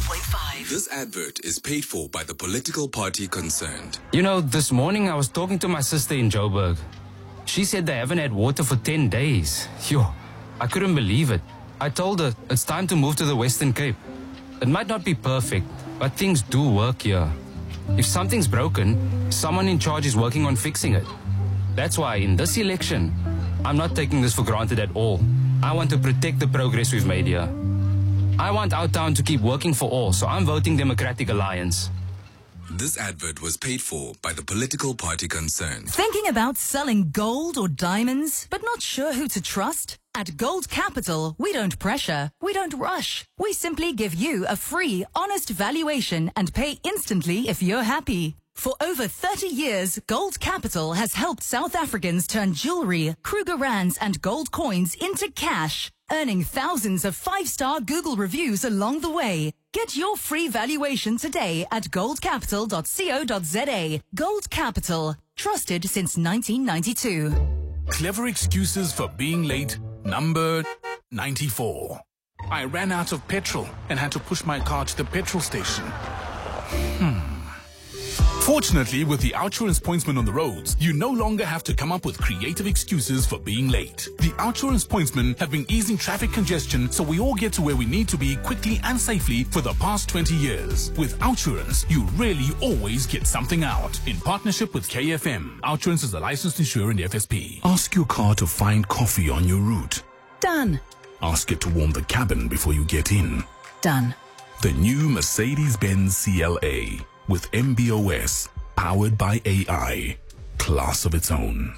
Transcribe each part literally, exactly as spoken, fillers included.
point five. This advert is paid for by the political party concerned. You know, this morning I was talking to my sister in Joburg. She said they haven't had water for ten days. Yo, I couldn't believe it. I told her it's time to move to the Western Cape. It might not be perfect, but things do work here. If something's broken, someone in charge is working on fixing it. That's why in this election, I'm not taking this for granted at all. I want to protect the progress we've made here. I want our town to keep working for all, so I'm voting Democratic Alliance. This advert was paid for by the political party concerned. Thinking about selling gold or diamonds, but not sure who to trust? At Gold Capital, we don't pressure, we don't rush. We simply give you a free, honest valuation and pay instantly if you're happy. For over thirty years, Gold Capital has helped South Africans turn jewelry, Kruger Rands and gold coins into cash, earning thousands of five-star Google reviews along the way. Get your free valuation today at gold capital dot co dot za. Gold Capital, trusted since nineteen ninety-two. Clever excuses for being late, number ninety-four. I ran out of petrol and had to push my car to the petrol station. Hmm. Fortunately, with the Outsurance pointsman on the roads, you no longer have to come up with creative excuses for being late. The Outsurance pointsmen have been easing traffic congestion so we all get to where we need to be quickly and safely for the past twenty years. With Outsurance, you really always get something out. In partnership with K F M, Outsurance is a licensed insurer in the F S P. Ask your car to find coffee on your route. Done. Ask it to warm the cabin before you get in. Done. The new Mercedes-Benz C L A. With M B O S, powered by A I, class of its own.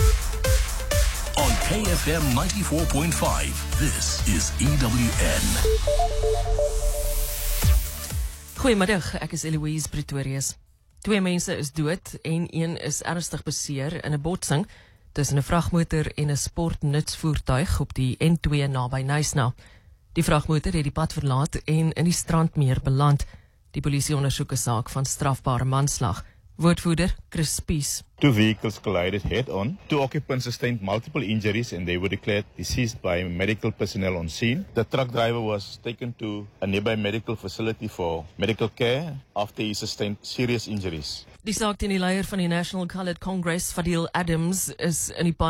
On K F M ninety-four point five, this is E W N. Goeiemiddag, ek is Eloise Pretorius. Twee mense is dood en een is ernstig beseer in 'n botsing tussen 'n vragmotor en 'n sportnutsvoertuig op die N twee naby Knysna. Die vragmotor het die pad verlaat en in die strandmeer beland. Die polisie ondersoek 'n saak van strafbare manslag. Woordvoerder Chris Spies. Two vehicles collided head-on. Two occupants sustained multiple injuries and they were declared deceased by medical personnel on scene. The truck driver was taken to a nearby medical facility for medical care after he sustained serious injuries. Die saak teen die leier van die National Coloured Congress, Fadil Adams, is in die